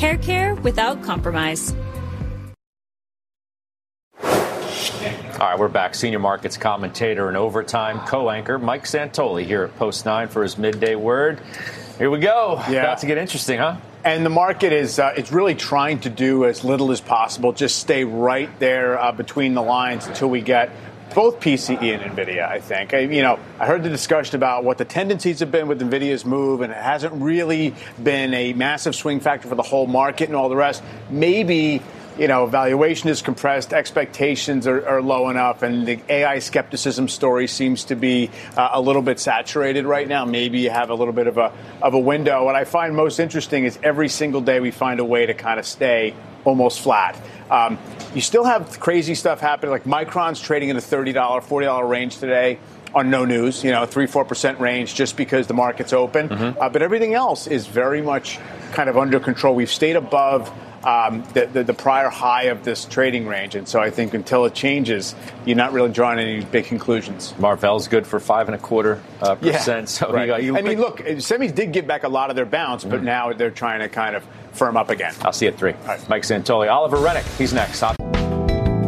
Hair care without compromise. All right, we're back. Senior markets commentator and overtime co-anchor Mike Santoli here at Post 9 for his midday word. Here we go. Yeah. About to get interesting, huh? And the market is it's really trying to do as little as possible. Just stay right there between the lines until we get both PCE and NVIDIA, I think. I heard the discussion about what the tendencies have been with NVIDIA's move, and it hasn't really been a massive swing factor for the whole market and all the rest. Maybe valuation is compressed, expectations are low enough, and the AI skepticism story seems to be a little bit saturated right now. Maybe you have a little bit of a window. What I find most interesting is every single day we find a way to kind of stay almost flat. You still have crazy stuff happening, like Micron's trading in the $30, $40 range today on no news, 3-4% range just because the market's open. But everything else is very much kind of under control. We've stayed above the prior high of this trading range. And so I think until it changes, you're not really drawing any big conclusions. Marvell's good for 5.25%. Yeah, So right. Look, semis did give back a lot of their bounce, but now they're trying to kind of firm up again. I'll see you at 3. Right. Mike Santoli. Oliver Rennick, he's next.